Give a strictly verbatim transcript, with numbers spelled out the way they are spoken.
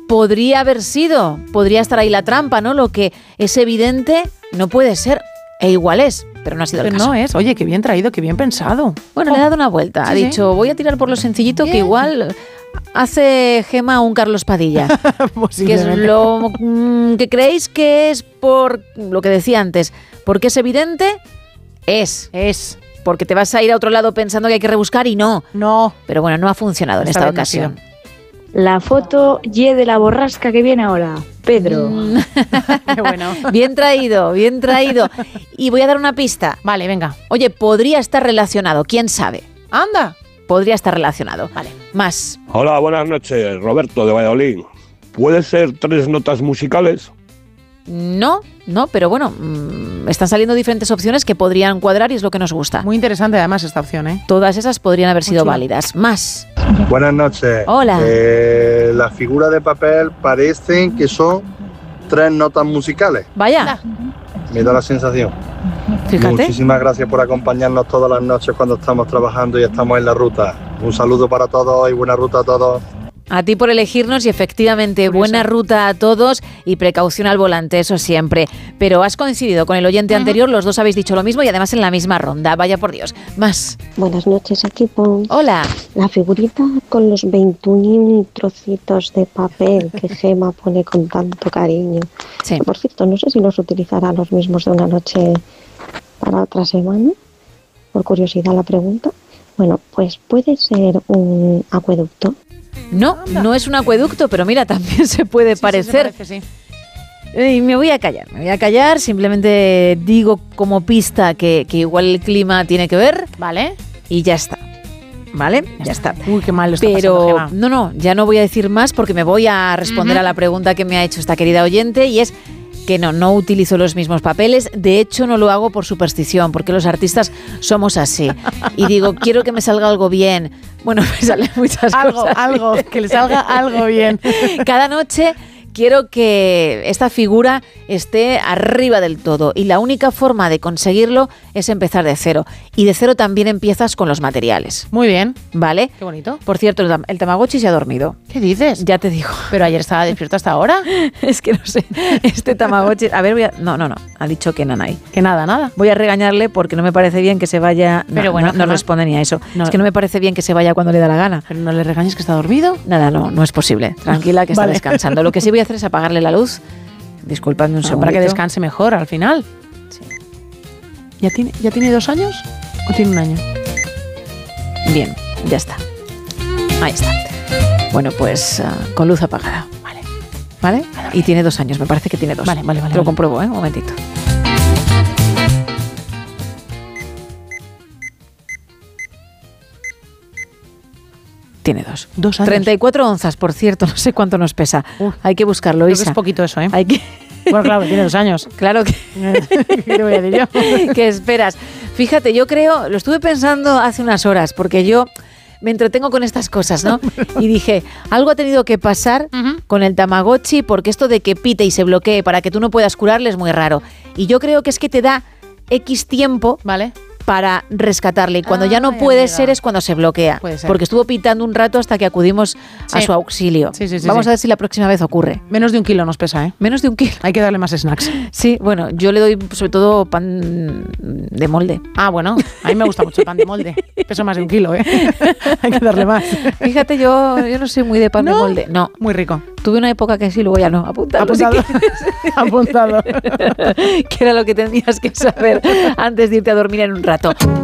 podría haber sido, podría estar ahí la trampa, ¿no? Lo que es evidente no puede ser, e igual es, pero no ha sido el Pero caso. no es, oye, qué bien traído, qué bien pensado. Bueno, Oh. le ha dado una vuelta, Sí, ha sí. dicho, voy a tirar por lo sencillito Bien. que igual hace Gema un Carlos Padilla. Que es Posiblemente. lo mm, que creéis que es por lo que decía antes, porque es evidente, es, Es. porque te vas a ir a otro lado pensando que hay que rebuscar y no. No. Pero bueno, no ha funcionado en Esta esta vez no ha sido. ocasión. La foto y de la borrasca que viene ahora. Pedro. Mm, Qué bueno. bien traído, bien traído. Y voy a dar una pista. Vale, venga. Oye, podría estar relacionado, quién sabe. Anda. Podría estar relacionado. Vale. Más. Hola, buenas noches, Roberto de Valladolid. ¿Puede ser tres notas musicales? No, no, pero bueno, mmm, están saliendo diferentes opciones que podrían cuadrar y es lo que nos gusta. Muy interesante además esta opción, ¿eh? Todas esas podrían haber sido chulo. válidas. Más. Buenas noches. Hola. Eh, las figuras de papel parecen que son tres notas musicales. Vaya, Me da la sensación. fíjate. Muchísimas gracias por acompañarnos todas las noches cuando estamos trabajando y estamos en la ruta. Un saludo para todos y buena ruta a todos. A ti por elegirnos y efectivamente Curioso. buena ruta a todos y precaución al volante, eso siempre. Pero has coincidido con el oyente anterior, los dos habéis dicho lo mismo y además en la misma ronda. Vaya por Dios. Más. Buenas noches, equipo. Hola. La figurita con los veintiún trocitos de papel que Gema pone con tanto cariño. Sí. Que, por cierto, no sé si los utilizará los mismos de una noche para otra semana. Por curiosidad la pregunta. Bueno, pues puede ser un acueducto. No, no es un acueducto, pero mira, también se puede Sí, sí, parecer. se parece, sí. Y me voy a callar, me voy a callar. Simplemente digo como pista que, que igual el clima tiene que ver Vale. y ya está. ¿Vale? Ya, está. Uy, qué mal lo está Pero pasando, Gema. no, no, ya no voy a decir más porque me voy a responder Ujú. a la pregunta que me ha hecho esta querida oyente y es que no, no utilizo los mismos papeles. De hecho, no lo hago por superstición, porque los artistas somos así. Y digo, quiero que me salga algo bien. Bueno, me salen muchas Algo, cosas. algo, que le salga algo bien. Cada noche quiero que esta figura esté arriba del todo y la única forma de conseguirlo es empezar de cero. Y de cero también empiezas con los materiales, Muy bien. ¿vale? Qué bonito. Por cierto, el, tam- el Tamagotchi se ha dormido. ¿Qué dices? Ya te digo. Pero ayer estaba despierto hasta ahora. Es que no sé, este Tamagotchi... A ver, voy a... No, no, no, ha dicho que nanay. Que nada, nada. Voy a regañarle porque no me parece bien que se vaya... No, Pero bueno, no, no Gemma, responde ni a eso. no. Es que no me parece bien que se vaya cuando le da la gana. Pero no le regañes que está dormido. Nada, no, no es posible. Tranquila, que está Vale. descansando. Lo que sí voy a hacer es apagarle la luz. Disculpadme un Pero segundo. para que descanse mejor al final. Sí. ¿Ya tiene, ¿Ya tiene dos años? ¿O tiene un año? Bien, ya está. Ahí está. Bueno, pues ah, con luz apagada. Vale. ¿Vale? Y tiene dos años, me parece que tiene dos. Vale, vale, vale, Te lo vale. compruebo, ¿eh? Un momentito. Tiene dos. Dos años. treinta y cuatro onzas, por cierto, no sé cuánto nos pesa. Uf. Hay que buscarlo, Creo que Isa. es poquito eso, ¿eh? Hay que... Bueno, claro, tiene dos años. Claro que... ¿Qué te voy a decir yo? ¿Qué esperas? Fíjate, yo creo, lo estuve pensando hace unas horas, porque yo me entretengo con estas cosas, ¿no? Y dije, algo ha tenido que pasar Ujú. con el Tamagotchi, porque esto de que pite y se bloquee para que tú no puedas curarle es muy raro. Y yo creo que es que te da X tiempo Vale. para rescatarle. Y cuando ya no Ay, puede amiga. ser es cuando se bloquea. Puede ser. Porque estuvo pitando un rato hasta que acudimos a Sí. su auxilio. Sí, sí, sí, Vamos sí. a ver si la próxima vez ocurre. Menos de un kilo nos pesa, ¿eh? Menos de un kilo. Hay que darle más snacks. Sí, bueno, yo le doy sobre todo pan de molde. Ah, bueno, a mí me gusta mucho el pan de molde. Pesa más de un kilo, ¿eh? Hay que darle más. Fíjate, yo, yo no soy muy de pan de ¿No? molde. No. Muy rico. Tuve una época que sí, luego ya no. Apuntado. Apuntado. Apuntado. Que era lo que tenías que saber antes de irte a dormir en un rato.